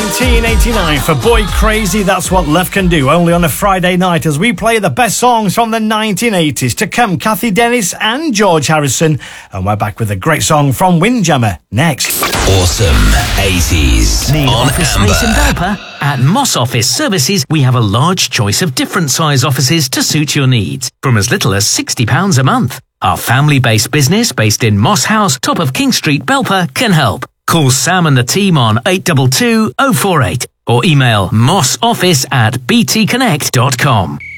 1989 for Boy Crazy, That's What Love Can Do, only on a Friday night as we play the best songs from the 1980s. To come, Kathy Dennis and George Harrison, and we're back with a great song from Windjammer next. Awesome 80s Need on office Amber. space in Belper? At Moss Office Services, we have a large choice of different size offices to suit your needs, from as little as £60 a month. Our family-based business, based in Moss House, top of King Street, Belper, can help. Call Sam and the team on 822 048 or email mossoffice@btconnect.com.